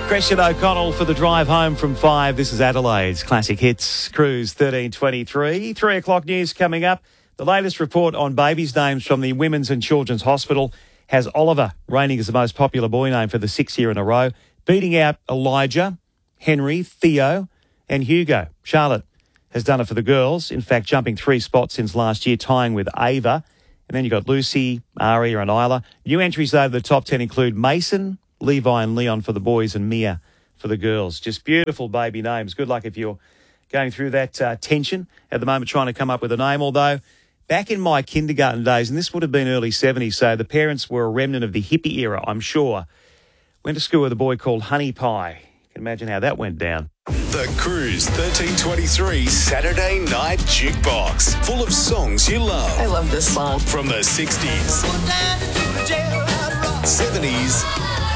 Christian O'Connell for the drive home from 5. This is Adelaide's Classic Hits Cruise 1323. 3 o'clock news coming up. The latest report on babies' names from the Women's and Children's Hospital has Oliver reigning as the most popular boy name for the 6th year in a row, beating out Elijah, Henry, Theo and Hugo. Charlotte has done it for the girls, in fact jumping 3 spots since last year, tying with Ava. And then you've got Lucy, Aria and Isla. New entries over the top 10 include Mason, Levi and Leon for the boys and Mia for the girls. Just beautiful baby names. Good luck if you're going through that tension at the moment trying to come up with a name. Although back in my kindergarten days, and this would have been early 70s, so the parents were a remnant of the hippie era, I'm sure. Went to school with a boy called Honey Pie. You can imagine how that went down. The Cruise 1323 Saturday Night Jukebox. Full of songs you love. I love this song. From the 60s, 70s,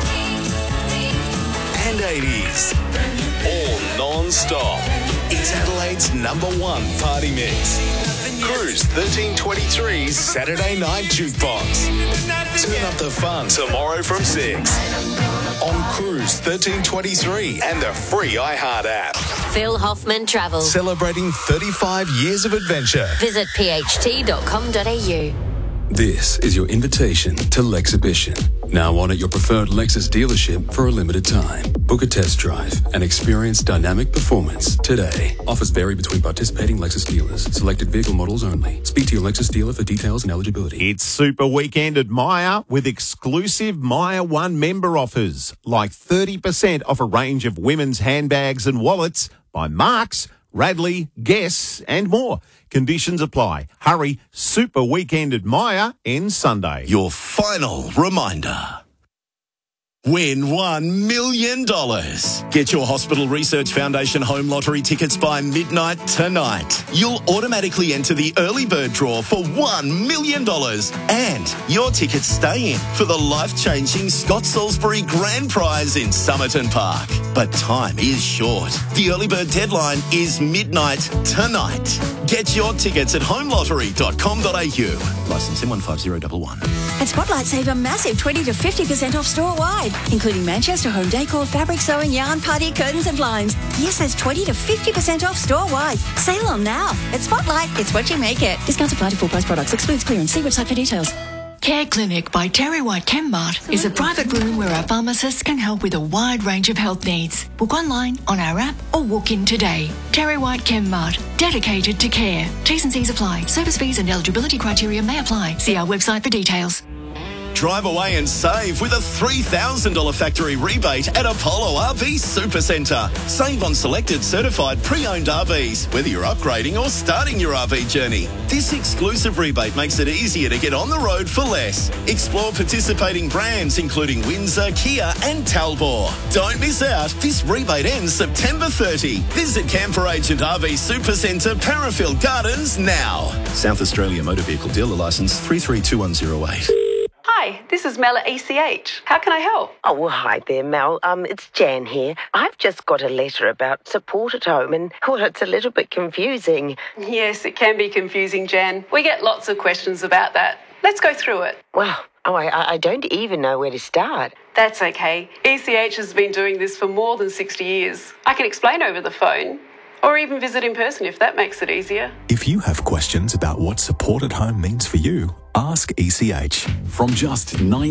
and 80s. All non-stop. It's Adelaide's #1 party mix. Cruise 1323 Saturday Night Jukebox. Turn up the fun tomorrow from 6 on Cruise 1323 and the free iHeart app. Phil Hoffman Travel. Celebrating 35 years of adventure. Visit pht.com.au. This is your invitation to Lexhibition. Now on at your preferred Lexus dealership for a limited time. Book a test drive and experience dynamic performance today. Offers vary between participating Lexus dealers. Selected vehicle models only. Speak to your Lexus dealer for details and eligibility. It's Super Weekend at Myer with exclusive Myer One member offers, like 30% off a range of women's handbags and wallets by Marks, Radley, Guess and more. Conditions apply. Hurry, Super Weekend at Myer ends Sunday. Your final reminder. Win $1 million. Get your Hospital Research Foundation home lottery tickets by midnight tonight. You'll automatically enter the early bird draw for $1 million. And your tickets stay in for the life-changing Scott Salisbury Grand Prize in Somerton Park. But time is short. The early bird deadline is midnight tonight. Get your tickets at homelottery.com.au. Licence M15011. At Spotlight, save a massive 20 to 50% off store-wide, including Manchester home decor, fabric, sewing, yarn, party, curtains and blinds. Yes, that's 20 to 50% off store-wide. Sale on now. At Spotlight, it's what you make it. Discounts apply to full-price products. Excludes clearance. See website for details. Care Clinic by Terry White Chemmart is a private room where our pharmacists can help with a wide range of health needs. Book online, on our app or walk in today. Terry White Chemmart, dedicated to care. T's and C's apply. Service fees and eligibility criteria may apply. See our website for details. Drive away and save with a $3,000 factory rebate at Apollo RV Supercentre. Save on selected certified pre-owned RVs, whether you're upgrading or starting your RV journey. This exclusive rebate makes it easier to get on the road for less. Explore participating brands including Windsor, Kia and Talbot. Don't miss out. This rebate ends September 30. Visit Camper Agent RV Supercentre, Parafield Gardens now. South Australia Motor Vehicle Dealer Licence 332108. Hi, this is Mel at ECH. How can I help? Oh, well, hi there, Mel. It's Jan here. I've just got a letter about support at home and, well, it's a little bit confusing. Yes, it can be confusing, Jan. We get lots of questions about that. Let's go through it. Well, I don't even know where to start. That's okay. ECH has been doing this for more than 60 years. I can explain over the phone. Or even visit in person if that makes it easier. If you have questions about what support at home means for you, ask ECH. From just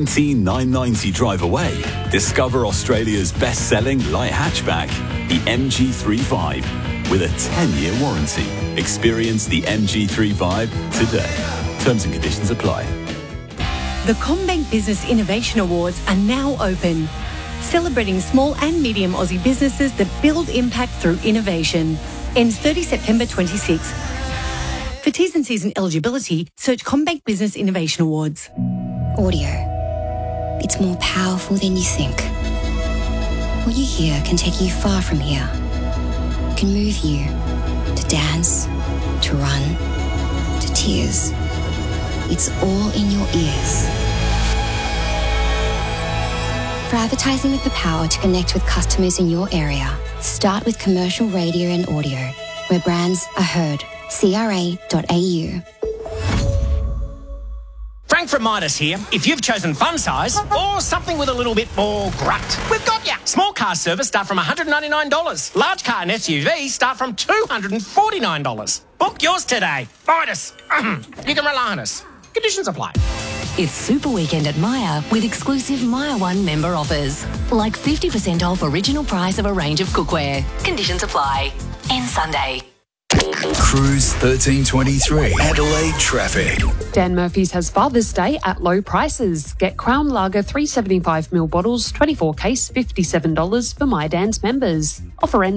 $19,990 drive away, discover Australia's best-selling light hatchback, the MG3 Vibe, with a 10-year warranty. Experience the MG3 Vibe today. Terms and conditions apply. The CommBank Business Innovation Awards are now open, celebrating small and medium Aussie businesses that build impact through innovation. Ends 30 September 26. For T's and C's and eligibility, search CommBank Business Innovation Awards. Audio. It's more powerful than you think. What you hear can take you far from here. It can move you to dance, to run, to tears. It's all in your ears. For advertising with the power to connect with customers in your area, start with commercial radio and audio, where brands are heard. CRA.au. Frank from Midas here. If you've chosen fun size or something with a little bit more grunt, we've got ya. Small car service start from $199. Large car and SUV start from $249. Book yours today. Midas. You can rely on us. Conditions apply. It's Super Weekend at Myer with exclusive Myer One member offers. Like 50% off original price of a range of cookware. Conditions apply. End Sunday. Cruise 1323. Adelaide traffic. Dan Murphy's has Father's Day at low prices. Get Crown Lager 375ml bottles, 24 case, $57 for My Dan's members. Offer ends